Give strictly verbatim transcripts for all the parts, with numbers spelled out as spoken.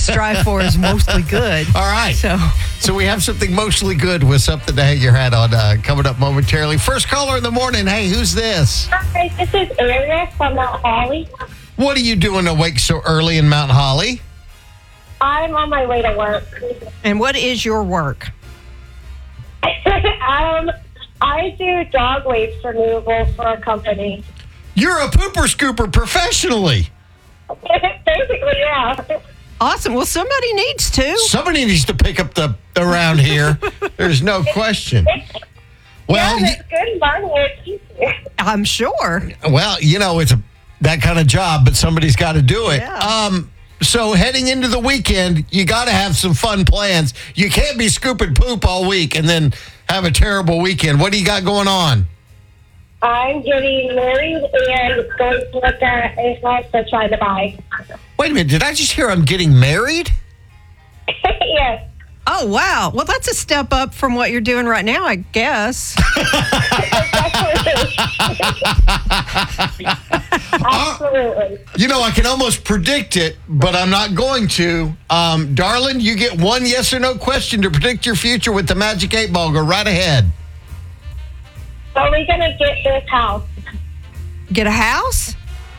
strive for is mostly good. All right. So, so we have something mostly good with something to hang your hat on uh, coming up momentarily. First caller in the morning. Hey, who's this? Hi, this is Ariel from Mount Holly. What are you doing awake so early in Mount Holly? I'm on my way to work. and what is your work? um, I do dog waste removal for a company. You're a pooper scooper professionally. Basically, yeah. Awesome. Well, somebody needs to. Somebody needs to pick up the around here. There's no question. Well, yeah, it's good money. It's easier. I'm sure. well, you know, it's a, that kind of job, but somebody's got to do it. Yeah. Um, so heading into the weekend, you got to have some fun plans. You can't be scooping poop all week and then have a terrible weekend. What do you got going on? I'm getting married and going to look at a house to try to buy. Wait a minute. Did I just hear I'm getting married? Yes. Oh, wow. Well, that's a step up from what you're doing right now, I guess. Absolutely. You know, I can almost predict it, but I'm not going to. Um, darling, you get one yes or no question to predict your future with the Magic eight Ball. Go right ahead. Are we going to get this house? Get a house?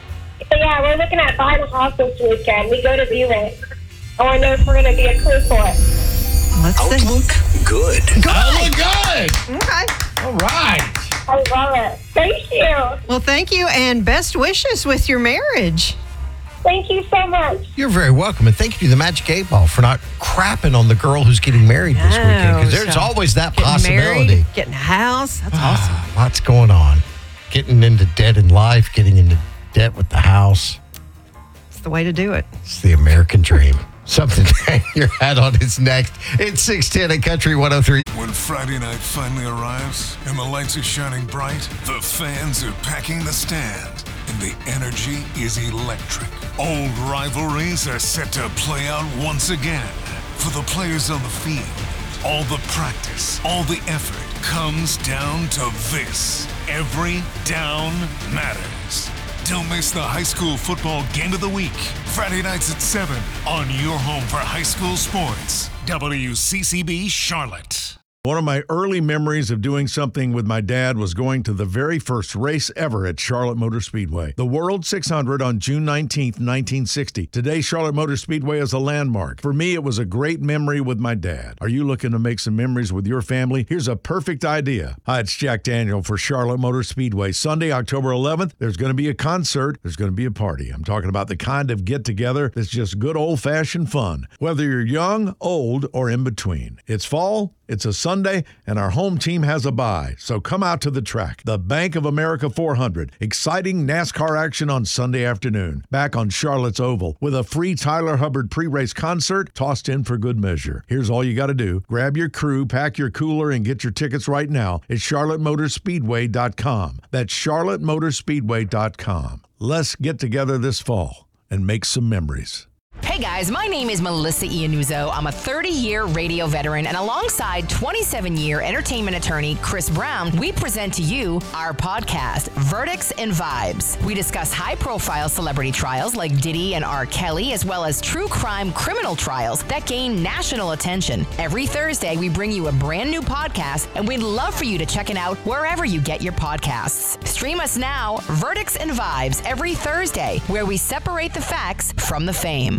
Yeah, we're looking at buying a house this weekend. We go to view it. I want to know if we're going to be a crew for it. Let's Outlook see. good. Oh, good. Okay. All right. I love it. Thank you. Well, thank you, and best wishes with your marriage. Thank you so much. You're very welcome, and thank you to the Magic eight Ball for not crapping on the girl who's getting married this No, weekend, because there's so always that Getting possibility. married, getting a house. That's awesome. Lots going on. Getting into debt in life, getting into debt with the house. It's the way to do it. It's the American dream. Something to hang your hat on is next. It's six ten at Country one oh three. When Friday night finally arrives and the lights are shining bright, the fans are packing the stand, and the energy is electric. Old rivalries are set to play out once again. For the players on the field, all the practice, all the effort comes down to this. Every down matters. Don't miss the high school football game of the week. Friday nights at seven on your home for high school sports. W C C B Charlotte. One of my early memories of doing something with my dad was going to the very first race ever at Charlotte Motor Speedway, the World six hundred on June nineteenth, nineteen sixty. Today, Charlotte Motor Speedway is a landmark. For me, it was a great memory with my dad. Are you looking to make some memories with your family? Here's a perfect idea. Hi, it's Jack Daniel for Charlotte Motor Speedway. Sunday, October eleventh, there's going to be a concert. There's going to be a party. I'm talking about the kind of get-together that's just good old-fashioned fun, whether you're young, old, or in between. It's fall. It's a Sunday, and our home team has a bye, so come out to the track. The Bank of America four hundred. Exciting NASCAR action on Sunday afternoon. Back on Charlotte's Oval with a free Tyler Hubbard pre-race concert tossed in for good measure. Here's all you got to do. Grab your crew, pack your cooler, and get your tickets right now at charlotte motor speedway dot com. That's charlotte motor speedway dot com. Let's get together this fall and make some memories. Hey guys, my name is Melissa Iannuzzo. I'm a thirty-year radio veteran, and alongside twenty-seven-year entertainment attorney Chris Brown, we present to you our podcast, Verdicts and Vibes. We discuss high-profile celebrity trials like Diddy and R. Kelly, as well as true crime criminal trials that gain national attention. Every Thursday, we bring you a brand new podcast, and we'd love for you to check it out wherever you get your podcasts. Stream us now, Verdicts and Vibes, every Thursday, where we separate the facts from the fame.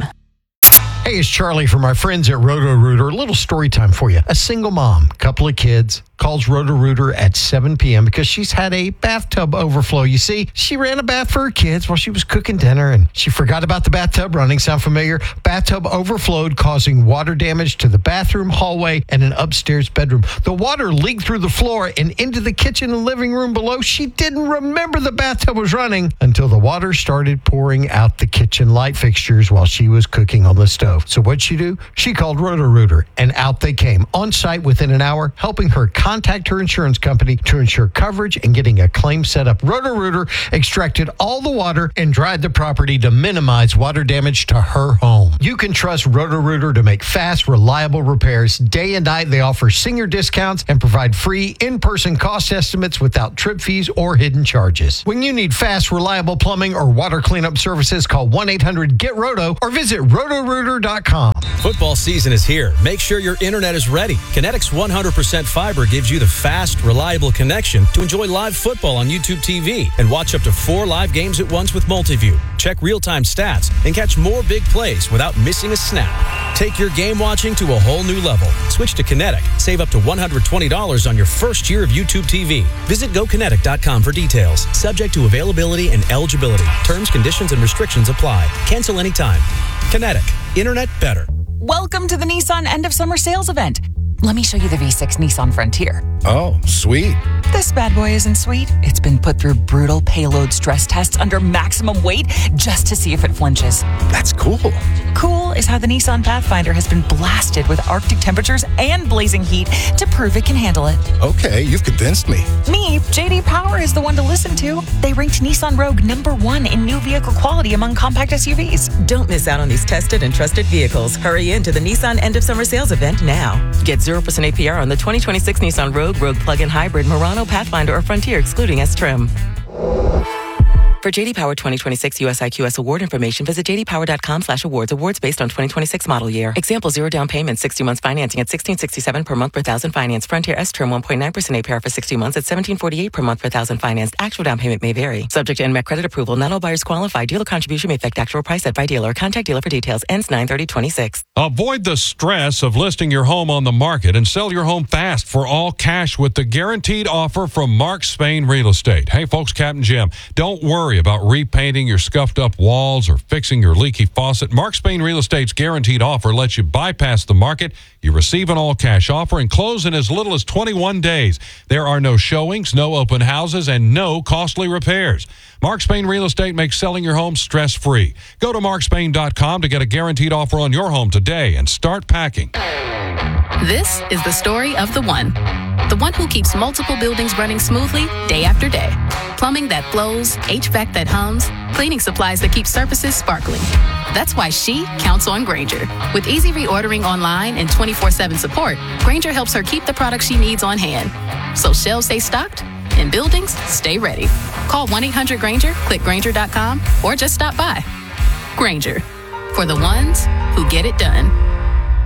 Hey, it's Charlie from our friends at Roto-Rooter. A little story time for you. A single mom, couple of kids, calls Roto-Rooter at seven p.m. because she's had a bathtub overflow. You see, she ran a bath for her kids while she was cooking dinner, and she forgot about the bathtub running. Sound familiar? Bathtub overflowed, causing water damage to the bathroom, hallway, and an upstairs bedroom. The water leaked through the floor and into the kitchen and living room below. She didn't remember the bathtub was running until the water started pouring out the kitchen light fixtures while she was cooking on the stove. So what'd she do? She called Roto-Rooter, and out they came on site within an hour, helping her contact her insurance company to ensure coverage and getting a claim set up. Roto-Rooter extracted all the water and dried the property to minimize water damage to her home. You can trust Roto-Rooter to make fast, reliable repairs. Day and night, they offer senior discounts and provide free in-person cost estimates without trip fees or hidden charges. When you need fast, reliable plumbing or water cleanup services, call one eight hundred get roto or visit roto rooter dot com. Football season is here. Make sure your internet is ready. Kinetic's one hundred percent fiber gives you the fast, reliable connection to enjoy live football on YouTube T V and watch up to four live games at once with Multiview. Check real-time stats and catch more big plays without missing a snap. Take your game watching to a whole new level. Switch to Kinetic. Save up to one hundred twenty dollars on your first year of YouTube T V. Visit go kinetic dot com for details. Subject to availability and eligibility. Terms, conditions, and restrictions apply. Cancel anytime. Kinetic. Internet better. Welcome to the Nissan End of Summer Sales Event. Let me show you the V six Nissan Frontier. Oh, sweet. This bad boy isn't sweet. It's been put through brutal payload stress tests under maximum weight just to see if it flinches. That's cool. Cool is how the Nissan Pathfinder has been blasted with Arctic temperatures and blazing heat to prove it can handle it. Okay, you've convinced me. Me, J D Power is the one to listen to. They ranked Nissan Rogue number one in new vehicle quality among compact S U Vs. Don't miss out on these tested and trusted vehicles. Hurry into the Nissan End of Summer Sales Event now. Get zero percent A P R on the twenty twenty-six Nissan Rogue, Rogue Plug-in Hybrid, Murano, Pathfinder, or Frontier, excluding S-Trim. For J D Power twenty twenty-six U S I Q S award information, visit j d power dot com slash awards. Awards based on twenty twenty-six model year. Example, zero down payment, sixty months financing at sixteen sixty-seven per month per thousand finance. Frontier S-Trim one point nine percent A P R for sixty months at seventeen forty-eight per month per thousand financed. Actual down payment may vary. Subject to N M E C credit approval. Not all buyers qualify. Dealer contribution may affect actual price set by dealer. Contact dealer for details. Ends nine thirty twenty-six. Avoid the stress of listing your home on the market and sell your home fast for all cash with the guaranteed offer from Mark Spain Real Estate. Hey, folks, Captain Jim, don't worry about repainting your scuffed up walls or fixing your leaky faucet. Mark Spain Real Estate's guaranteed offer lets you bypass the market. You receive an all-cash offer and close in as little as twenty-one days. There are no showings, no open houses, and no costly repairs. Mark Spain Real Estate makes selling your home stress-free. Go to mark spain dot com to get a guaranteed offer on your home today and start packing. This is the story of the one. The one who keeps multiple buildings running smoothly day after day. Plumbing that flows, H V A C that hums, cleaning supplies that keep surfaces sparkling. That's why she counts on Grainger. With easy reordering online and twenty-four seven support, Grainger helps her keep the products she needs on hand. So shelves stay stocked and buildings stay ready. Call one eight hundred Grainger, click grainger dot com, or just stop by. Grainger, for the ones who get it done.